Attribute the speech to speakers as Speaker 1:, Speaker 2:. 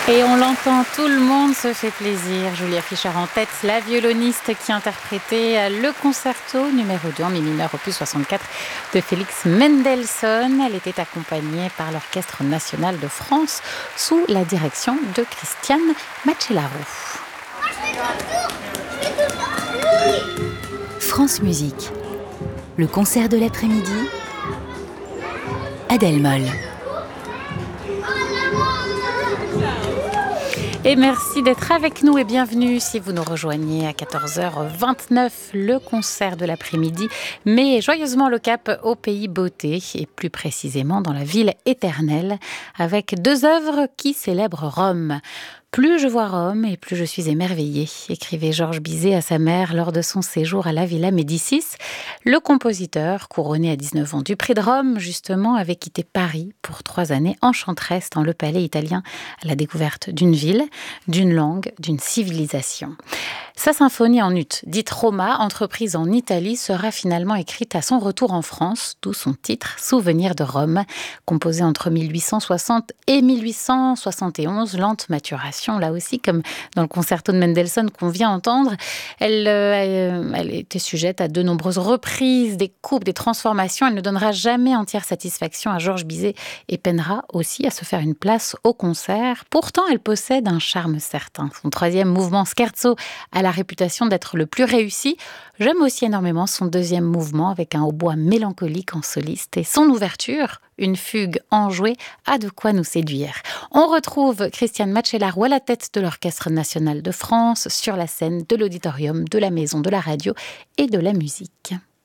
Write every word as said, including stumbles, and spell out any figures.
Speaker 1: Et on l'entend, tout le monde se fait plaisir. Julia Fischer en tête, la violoniste qui interprétait le concerto numéro deux en mi mineur opus soixante-quatre de Félix Mendelssohn. Elle était accompagnée par l'Orchestre national de France sous la direction de Christiane Macellaro.
Speaker 2: France Musique, le concert de l'après-midi, Adèle Moll.
Speaker 1: Et merci d'être avec nous et bienvenue si vous nous rejoignez à quatorze heures vingt-neuf, le concert de l'après-midi, mais joyeusement le cap au pays beauté et plus précisément dans la ville éternelle avec deux œuvres qui célèbrent Rome. Plus je vois Rome et plus je suis émerveillée, écrivait Georges Bizet à sa mère lors de son séjour à la Villa Médicis. Le compositeur, couronné à dix-neuf ans du prix de Rome, justement, avait quitté Paris pour trois années enchanteresse dans le palais italien à la découverte d'une ville, d'une langue, d'une civilisation. Sa symphonie en ut, dite Roma, entreprise en Italie, sera finalement écrite à son retour en France, d'où son titre, Souvenir de Rome, composé entre mille huit cent soixante et mille huit cent soixante et onze, lente maturation, là aussi, comme dans le concerto de Mendelssohn qu'on vient entendre. Elle, euh, elle était sujette à de nombreuses reprises, des coupes, des transformations. Elle ne donnera jamais entière satisfaction à Georges Bizet et peinera aussi à se faire une place au concert. Pourtant, elle possède un charme certain. Son troisième mouvement, Scherzo, a la réputation d'être le plus réussi. J'aime aussi énormément son deuxième mouvement avec un hautbois mélancolique en soliste et son ouverture, une fugue enjouée, a de quoi nous séduire. On retrouve Christiane Macellaro à la tête de l'Orchestre national de France sur la scène de l'auditorium de la Maison de la Radio et de la Musique.